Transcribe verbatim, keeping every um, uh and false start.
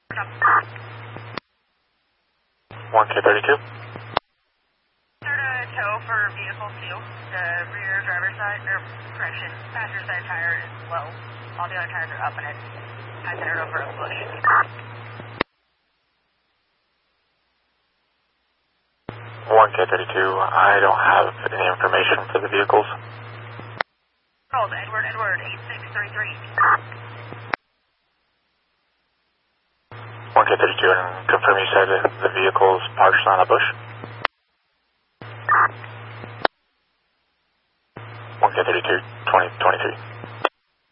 one K thirty-two. Start a tow for vehicle two. The rear driver's side, or correction, passenger side tire is low. All the other tires are up and it's I centered over a bush. one K thirty-two, I don't have any information for the vehicles. Called Edward, Edward, eight six three three. one K thirty-two, and confirm you said the vehicle's parked on a bush?